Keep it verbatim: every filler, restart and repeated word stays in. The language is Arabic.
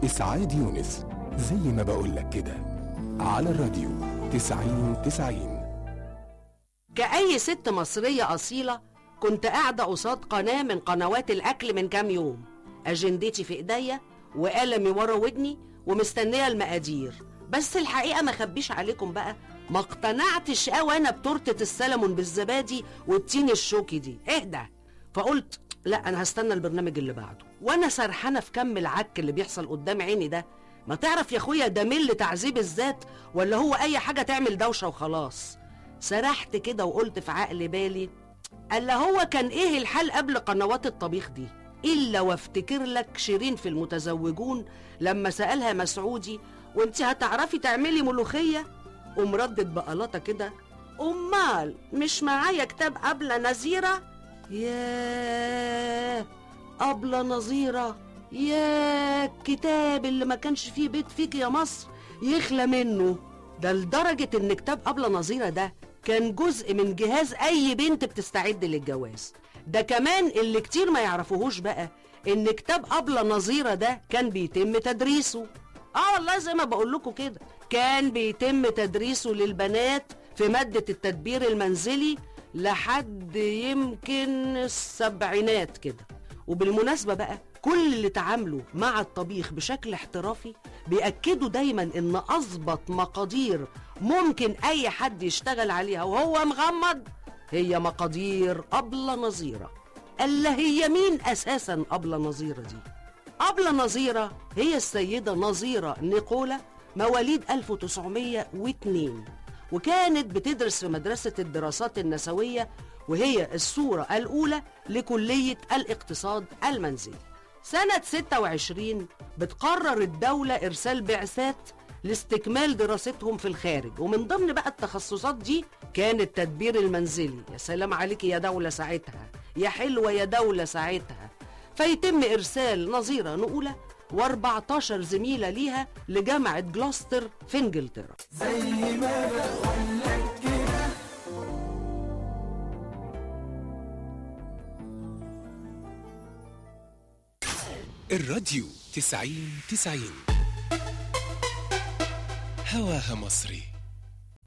إسعاد يونس، زي ما بقولك كده، على الراديو تسعين تسعين. كأي ست مصرية أصيلة كنت قاعدة قصاد قناة من قنوات الأكل من كام يوم، أجندتي في إيديا وقلمي ورا ودني ومستنية المقادير. بس الحقيقة ما خبيش عليكم بقى، ما اقتنعتش قوي أنا بتورتة السلمون بالزبادي والتين الشوكي دي، اهدى. فقلت لا، أنا هستنى البرنامج اللي بعده. وأنا سرحانة في كم العك اللي بيحصل قدام عيني ده، ما تعرف يا أخويا ده مل تعذيب الذات ولا هو أي حاجة تعمل دوشة وخلاص. سرحت كده وقلت في عقل بالي، ألا هو كان إيه الحال قبل قنوات الطبيخ دي؟ إلا وافتكر لك شيرين في المتزوجون لما سألها مسعودي وانت هتعرفي تعملي ملوخية؟ قوم ردت بقلاطة كده، أمال مش معايا كتاب أبلة نظيرة؟ ياه أبلة نظيرة، ياه الكتاب اللي ما كانش فيه بيت فيك يا مصر يخلى منه. ده لدرجة إن كتاب أبلة نظيرة ده كان جزء من جهاز أي بنت بتستعد للجواز. ده كمان اللي كتير ما يعرفوهوش بقى، إن كتاب أبلة نظيرة ده كان بيتم تدريسه. آه والله زي ما بقول لكم كده، كان بيتم تدريسه للبنات في مادة التدبير المنزلي لحد يمكن السبعينات كده. وبالمناسبة بقى، كل اللي تعاملوا مع الطبيخ بشكل احترافي بيأكدوا دايما إن أظبط مقادير ممكن أي حد يشتغل عليها وهو مغمض هي مقادير أبلة نظيرة. ألا هي مين أساسا أبلة نظيرة دي؟ أبلة نظيرة هي السيدة نظيرة نيقولا، مواليد ألف وتسعمية واتنين، وكانت بتدرس في مدرسة الدراسات النسوية، وهي الصورة الأولى لكلية الاقتصاد المنزلي. سنة ستة وعشرين بتقرر الدولة إرسال بعثات لاستكمال دراستهم في الخارج، ومن ضمن بقى التخصصات دي كان التدبير المنزلي. يا سلام عليك يا دولة ساعتها، يا حلوة يا دولة ساعتها. فيتم إرسال نظيرة نقولة واربعتاشر زميلة ليها لجامعة جلوستر في انجلترا. زي ما بقولك كده. الراديو تسعين تسعين، هواها مصري.